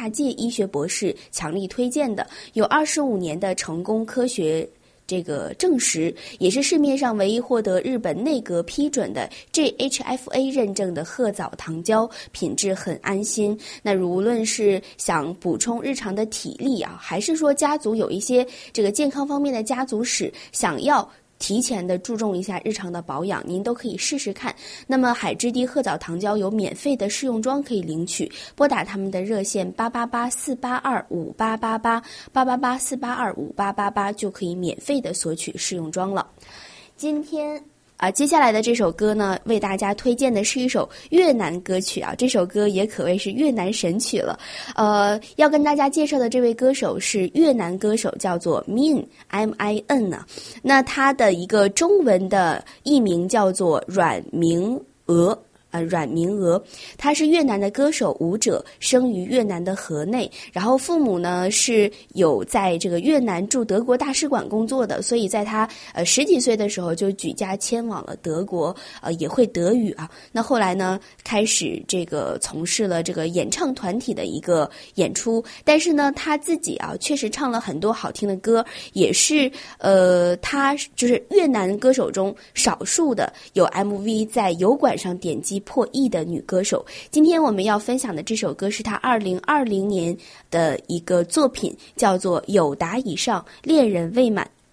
大介医学博士强力推荐的，有25年的成功科学这个证实，也是市面上唯一获得日本内阁批准的 GHFA 认证的褐藻糖胶，品质很安心。那无论是想补充日常的体力啊，还是说家族有一些这个健康方面的家族史，想要提前的注重一下日常的保养，您都可以试试看。那么海之滴褐藻糖胶有免费的试用装可以领取，拨打他们的热线888-482-5888，888-482-5888就可以免费的索取试用装了。接下来的这首歌呢，为大家推荐的是一首越南歌曲啊，这首歌也可谓是越南神曲了。要跟大家介绍的这位歌手是越南歌手，叫做 Min M-I-N 啊。那他的一个中文的译名叫做阮明娥。阮明娥，他是越南的歌手舞者，生于越南的河内，然后父母呢是有在这个越南驻德国大使馆工作的，所以在他10几岁的时候就举家迁往了德国，也会德语啊。那后来呢开始这个从事了这个演唱团体的一个演出，但是呢他自己啊确实唱了很多好听的歌，也是他就是越南歌手中少数的有 MV 在油管上点击破亿的女歌手。今天我们要分享的这首歌是她2020年的一个作品，叫做有达以上恋人未满